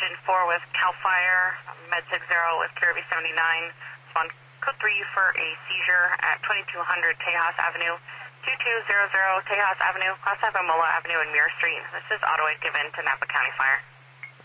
engine 4 with CAL FIRE, Med 60 with Caribbean 79. Respond code 3 for a seizure at 2200 Tejas Avenue, 2200 Tejas Avenue, Class 7 Mola Avenue and Mirror Street. This is Auto 8 given to Napa County Fire.